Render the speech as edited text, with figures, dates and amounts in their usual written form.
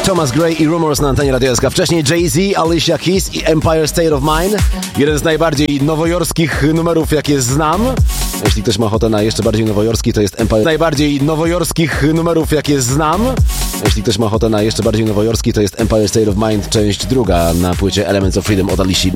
Thomas Gray i Rumors na antenie Radio SK. Wcześniej Jay-Z, Alicia Keys i Empire State of Mind. Jeden z najbardziej nowojorskich numerów, jakie znam. Jeśli ktoś ma ochotę na jeszcze bardziej nowojorski, to jest Empire... Najbardziej nowojorskich numerów, jakie znam. Jeśli ktoś ma ochotę na jeszcze bardziej nowojorski, to jest Empire State of Mind, część druga na płycie Elements of Freedom od Alicia